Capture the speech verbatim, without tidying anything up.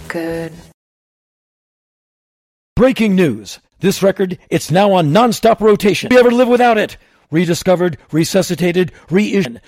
good. Breaking news. This record, it's now on non-stop rotation. We ever live without it? Rediscovered, resuscitated, reissued.